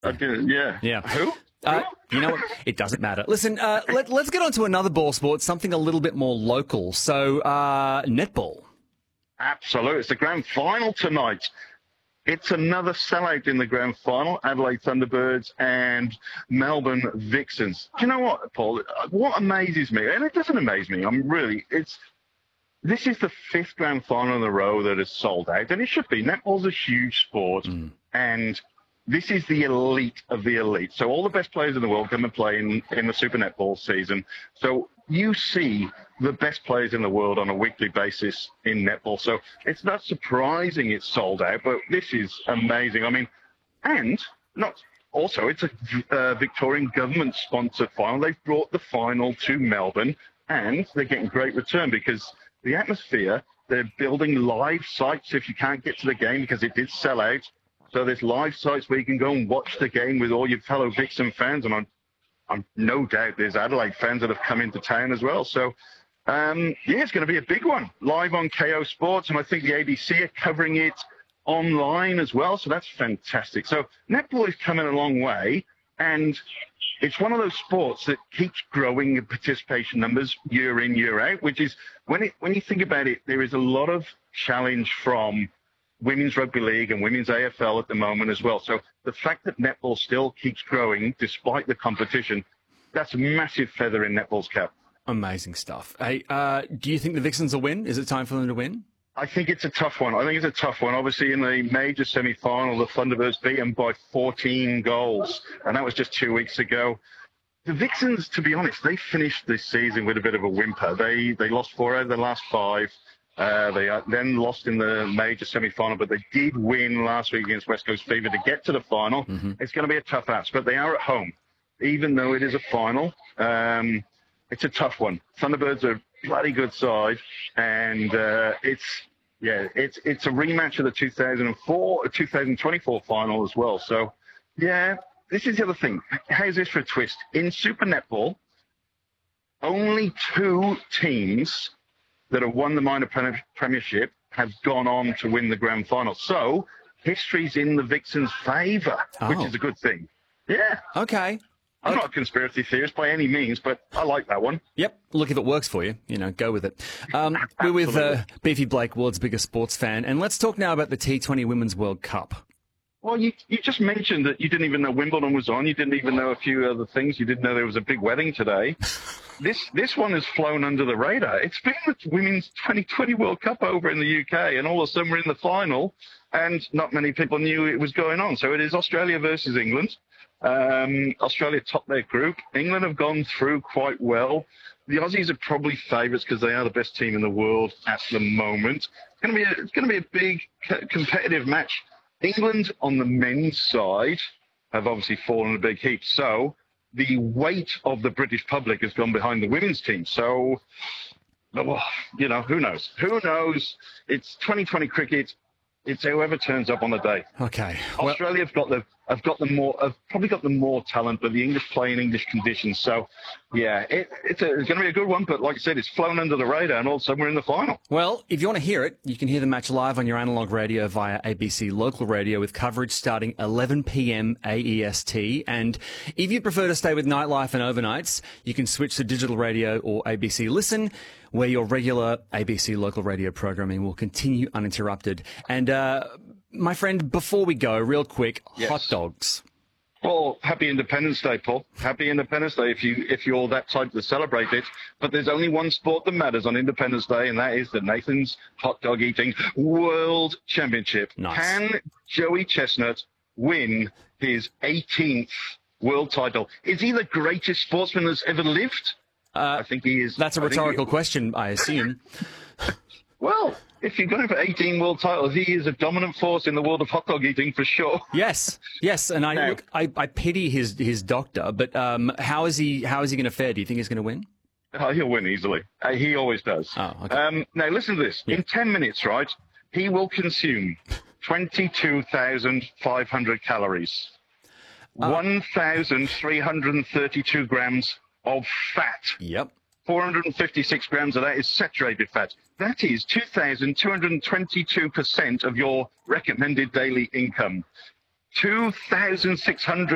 Yeah. Yeah. Who? You know what? It doesn't matter. Listen, let's get on to another ball sport, something a little bit more local. So, netball. Absolutely. It's the grand final tonight. It's another sellout in the grand final, Adelaide Thunderbirds and Melbourne Vixens. Do you know what, Paul? What amazes me, and it doesn't amaze me, this is the fifth grand final in a row that is sold out, and it should be. Netball's a huge sport, and this is the elite of the elite. So all the best players in the world come and play in the Super Netball season. So you see the best players in the world on a weekly basis in netball. So it's not surprising it's sold out, but this is amazing. I mean, and not also, it's a Victorian government-sponsored final. They've brought the final to Melbourne, and they're getting great return because the atmosphere, they're building live sites if you can't get to the game because it did sell out. So there's live sites where you can go and watch the game with all your fellow Vixen fans, and I'm no doubt there's Adelaide fans that have come into town as well. So, it's going to be a big one, live on KO Sports, and I think the ABC are covering it online as well, so that's fantastic. So netball is coming a long way, and it's one of those sports that keeps growing in participation numbers year in, year out, which is, when you think about it, there is a lot of challenge from Women's Rugby League and Women's AFL at the moment as well. So the fact that netball still keeps growing despite the competition, that's a massive feather in netball's cap. Amazing stuff. Hey, do you think the Vixens will win? Is it time for them to win? I think it's a tough one. Obviously, in the major semi-final, the Thunderbirds beat them by 14 goals, and that was just 2 weeks ago. The Vixens, to be honest, they finished this season with a bit of a whimper. They lost 4 out of the last 5. They then lost in the major semi-final, but they did win last week against West Coast Fever to get to the final. It's going to be a tough ask, but they are at home. Even though it is a final, it's a tough one. Thunderbirds are a bloody good side, and it's a rematch of the 2024 final as well. So, yeah, this is the other thing. How's this for a twist? In Super Netball, only 2 teams that have won the minor premiership have gone on to win the grand final. So history's in the Vixens' favour, which is a good thing. Yeah. Okay. I'm not a conspiracy theorist by any means, but I like that one. Yep. Look, if it works for you, go with it. We're with Beefy Blake, world's biggest sports fan, and let's talk now about the T20 Women's World Cup. Well, you just mentioned that you didn't even know Wimbledon was on. You didn't even know a few other things. You didn't know there was a big wedding today. This one has flown under the radar. It's been the Women's 2020 World Cup over in the UK, and all of a sudden we're in the final, and not many people knew it was going on. So it is Australia versus England. Australia topped their group. England have gone through quite well. The Aussies are probably favourites because they are the best team in the world at the moment. It's going to be a big competitive match. England on the men's side have obviously fallen a big heap. So the weight of the British public has gone behind the women's team. So, who knows? Who knows? It's 2020 cricket. It's whoever turns up on the day. Okay. Australia have probably got the more talent, but the English play in English conditions. So, yeah, it's going to be a good one. But like I said, it's flown under the radar, and all of a sudden we're in the final. Well, if you want to hear it, you can hear the match live on your analogue radio via ABC Local Radio with coverage starting 11 p.m. AEST. And if you prefer to stay with nightlife and overnights, you can switch to digital radio or ABC Listen, where your regular ABC Local Radio programming will continue uninterrupted. And, my friend, before we go, real quick, Yes. Hot dogs. Well, happy Independence Day, Paul. Happy Independence Day if you're that type to celebrate it. But there's only one sport that matters on Independence Day, and that is the Nathan's Hot Dog Eating World Championship. Nice. Can Joey Chestnut win his 18th world title? Is he the greatest sportsman that's ever lived? I think he is. That's a rhetorical question, I assume. Well, if you're going for 18 world titles, he is a dominant force in the world of hot dog eating for sure. Yes, and I pity his doctor, but how is he going to fare? Do you think he's going to win? He'll win easily. He always does. Oh, okay. Now, listen to this. Yeah. In 10 minutes, right, he will consume 22,500 calories, 1,332 grams of fat. Yep. 456 grams of that is saturated fat. That is 2,222% of your recommended daily income. 2,600